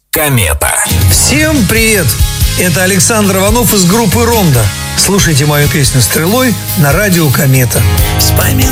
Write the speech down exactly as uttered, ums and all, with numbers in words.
Комета. Всем привет! Это Александр Иванов из группы «Ронда». Слушайте мою песню «Стрелой» на радио «Комета». Вспоминай.